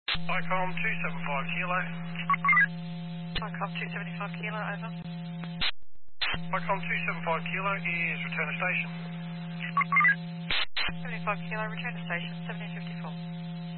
ICOM 275 Kilo. ICOM 275 Kilo, over. ICOM 275 Kilo is return to station. 75 Kilo, return to station, 1754.